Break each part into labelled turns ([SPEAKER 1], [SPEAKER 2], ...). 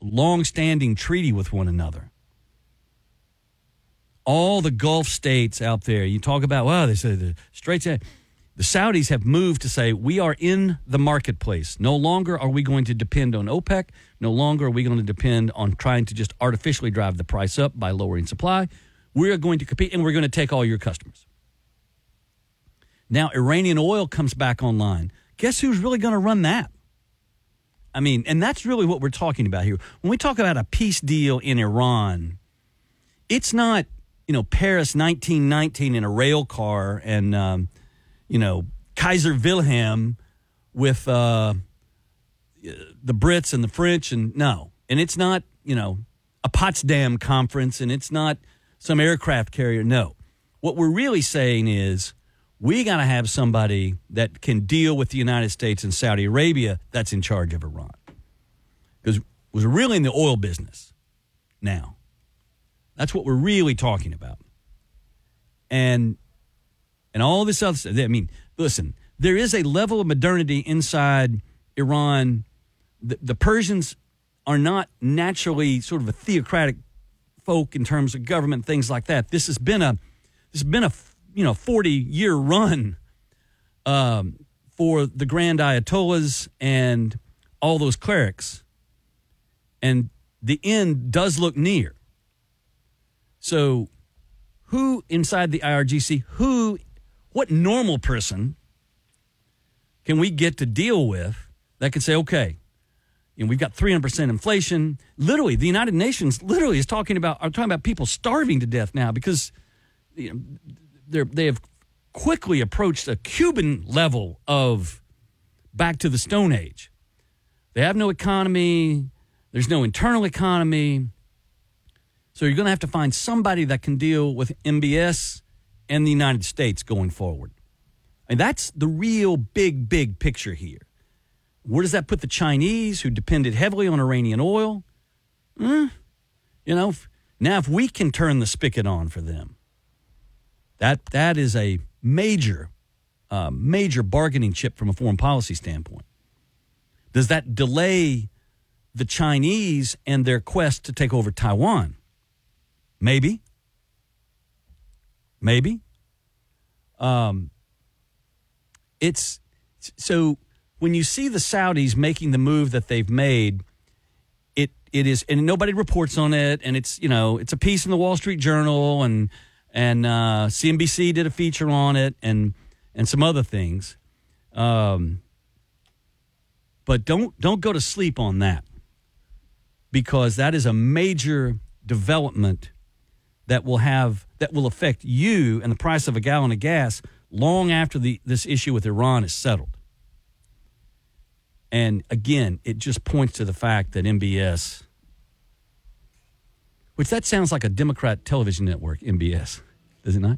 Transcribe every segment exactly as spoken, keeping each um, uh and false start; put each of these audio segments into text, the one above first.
[SPEAKER 1] long-standing treaty with one another. All the Gulf states out there, you talk about, well, they say the Straits. The Saudis have moved to say, we are in the marketplace. No longer are we going to depend on OPEC. No longer are we going to depend on trying to just artificially drive the price up by lowering supply. We're going to compete, and we're going to take all your customers. Now, Iranian oil comes back online. Guess who's really going to run that? I mean, and that's really what we're talking about here. When we talk about a peace deal in Iran, it's not, you know, Paris nineteen nineteen in a rail car and, um, you know, Kaiser Wilhelm with uh, the Brits and the French. And no. And it's not, you know, a Potsdam conference, and it's not some aircraft carrier. No. What we're really saying is we got to have somebody that can deal with the United States and Saudi Arabia that's in charge of Iran. Because we're really in the oil business now. That's what we're really talking about. And and all this other stuff. I mean, listen, there is a level of modernity inside Iran. The, the Persians are not naturally sort of a theocratic folk in terms of government, things like that. This has been a this has been a you know forty-year run um, for the Grand Ayatollahs and all those clerics. And the end does look near. So who inside the I R G C, who, what normal person can we get to deal with that can say, okay, you know, we've got three hundred percent inflation. Literally, the United Nations literally is talking about, are talking about people starving to death now because you know, they're, they have quickly approached a Cuban level of back to the Stone Age. They have no economy. There's no internal economy. So you're going to have to find somebody that can deal with M B S and the United States going forward. And that's the real big, big picture here. Where does that put the Chinese, who depended heavily on Iranian oil? Eh, you know, now if we can turn the spigot on for them, that that is a major, uh, major bargaining chip from a foreign policy standpoint. Does that delay the Chinese and their quest to take over Taiwan? Maybe. Maybe. Um, it's so when you see the Saudis making the move that they've made, it it is, and nobody reports on it, and it's, you know, it's a piece in the Wall Street Journal, and and uh, C N B C did a feature on it, and and some other things. Um, but don't don't go to sleep on that, because that is a major development that will have that will affect you and the price of a gallon of gas long after the this issue with Iran is settled. And again, it just points to the fact that M B S, which that sounds like a Democrat television network, M B S, does it not?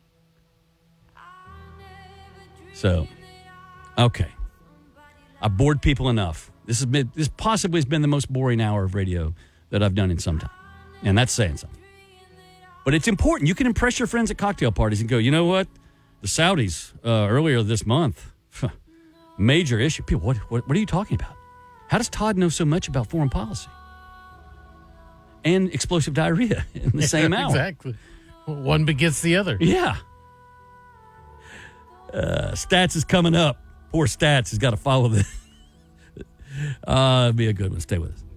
[SPEAKER 1] So, okay. I've bored people enough. This has been this possibly has been the most boring hour of radio that I've done in some time. And that's saying something. But it's important. You can impress your friends at cocktail parties and go, you know what? The Saudis uh, earlier this month, major issue. People, what, what, what are you talking about? How does Todd know so much about foreign policy? And explosive diarrhea in the same hour.
[SPEAKER 2] Exactly. One begets the other.
[SPEAKER 1] Yeah. Uh, Stats is coming up. Poor Stats has got to follow this. uh, it'll be a good one. Stay with us.